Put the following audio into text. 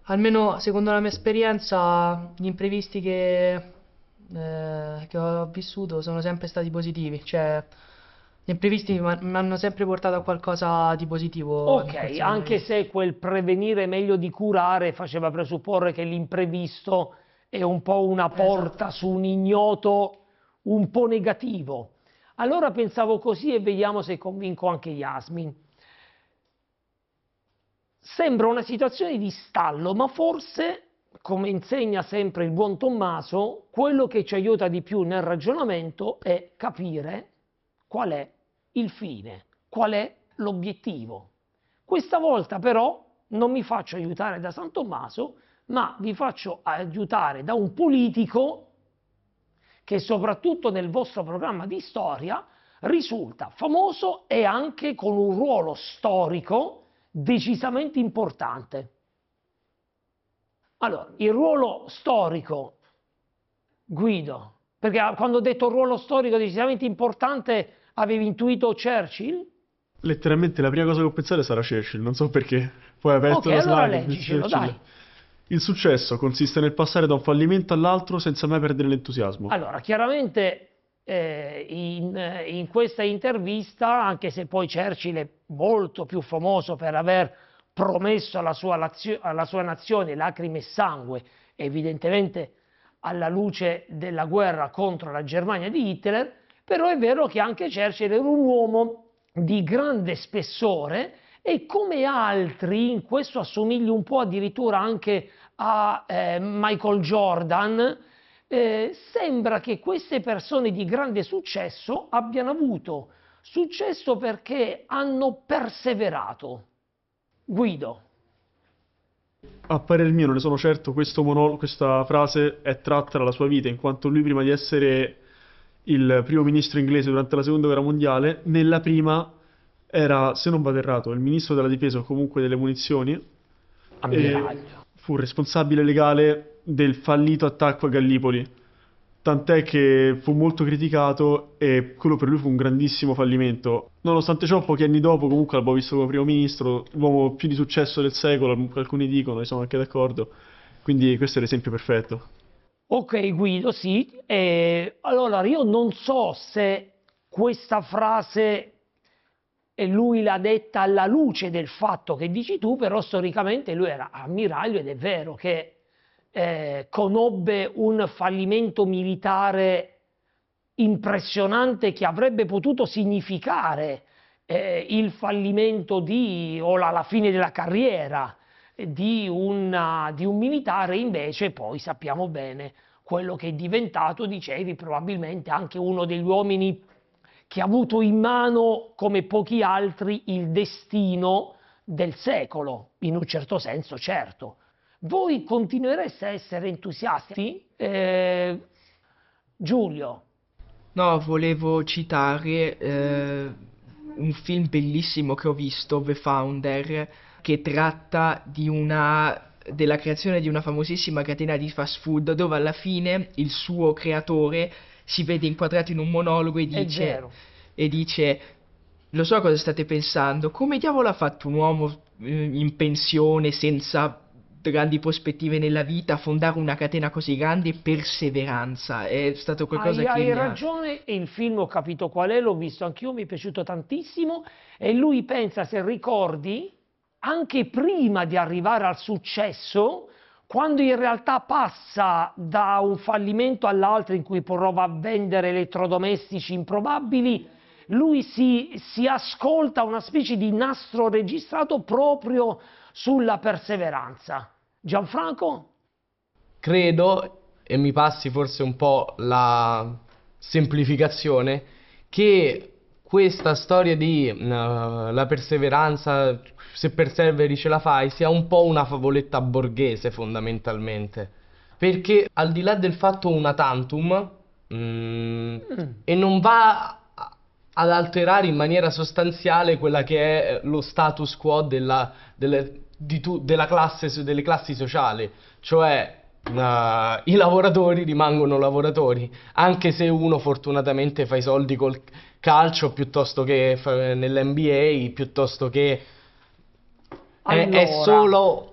almeno secondo la mia esperienza, gli imprevisti che ho vissuto sono sempre stati positivi, cioè gli imprevisti mi hanno sempre portato a qualcosa di positivo nel Ok, corso della mia anche vita. se quel prevenire è meglio di curare faceva presupporre che l'imprevisto è un po' una Esatto. porta su un ignoto un po' negativo. Allora pensavo così e vediamo se convinco anche Yasmin. Sembra una situazione di stallo, ma forse, come insegna sempre il buon Tommaso, quello che ci aiuta di più nel ragionamento è capire qual è il fine, qual è l'obiettivo. Questa volta però non mi faccio aiutare da San Tommaso, ma vi faccio aiutare da un politico che soprattutto nel vostro programma di storia risulta famoso e anche con un ruolo storico decisamente importante. Allora, il ruolo storico, Guido, perché quando ho detto ruolo storico decisamente importante avevi intuito Churchill? Letteralmente la prima cosa che ho pensato sarà Churchill, non so perché. Poi ho Ok, aperto la allora slide, ho visto leggicelo, Churchill. dai. Il successo consiste nel passare da un fallimento all'altro senza mai perdere l'entusiasmo. Alla chiaramente in questa intervista, anche se poi Churchill è molto più famoso per aver promesso alla sua nazione lacrime e sangue, evidentemente alla luce della guerra contro la Germania di Hitler, però è vero che anche Churchill era un uomo di grande spessore e come altri, in questo assomiglia un po' addirittura anche a Michael Jordan, sembra che queste persone di grande successo abbiano avuto successo perché hanno perseverato. Guido. A parer mio, non ne sono certo, questa frase è tratta dalla sua vita, in quanto lui prima di essere il primo ministro inglese durante la seconda guerra mondiale, nella prima era, se non vado errato, il ministro della difesa o comunque delle munizioni e Ammiraglio. fu responsabile legale del fallito attacco a Gallipoli. Tant'è che fu molto criticato e quello per lui fu un grandissimo fallimento. Nonostante ciò, pochi anni dopo, comunque l'abbiamo visto come primo ministro, l'uomo più di successo del secolo, alcuni dicono, e sono anche d'accordo. Quindi questo è l'esempio perfetto. Ok Guido, sì. Allora io non so se questa frase lui l'ha detta alla luce del fatto che dici tu, però storicamente lui era ammiraglio ed è vero che conobbe un fallimento militare impressionante che avrebbe potuto significare il fallimento o la fine della carriera di un militare, invece poi sappiamo bene quello che è diventato, dicevi, probabilmente anche uno degli uomini che ha avuto in mano, come pochi altri, il destino del secolo, in un certo senso, certo. Voi continuereste a essere entusiasti? Giulio. No, volevo citare un film bellissimo che ho visto, The Founder, che tratta della creazione di una famosissima catena di fast food dove alla fine il suo creatore si vede inquadrato in un monologo È vero. e dice lo so cosa state pensando, come diavolo ha fatto un uomo in pensione senza grandi prospettive nella vita a fondare una catena così grande? Perseveranza, è stato qualcosa che Hai mi ha... ragione, il film ho capito qual è, l'ho visto anch'io, mi è piaciuto tantissimo e lui pensa, se ricordi, anche prima di arrivare al successo, quando in realtà passa da un fallimento all'altro in cui prova a vendere elettrodomestici improbabili, lui si ascolta una specie di nastro registrato proprio sulla perseveranza. Gianfranco? Credo, e mi passi forse un po' la semplificazione, che questa storia di la perseveranza, se perseveri ce la fai, sia un po' una favoletta borghese fondamentalmente. Perché al di là del fatto una tantum, e non va ad alterare in maniera sostanziale quella che è lo status quo delle classi sociali, cioè i lavoratori rimangono lavoratori, anche se uno fortunatamente fa i soldi col calcio piuttosto che nell'NBA, piuttosto che è Allora, solo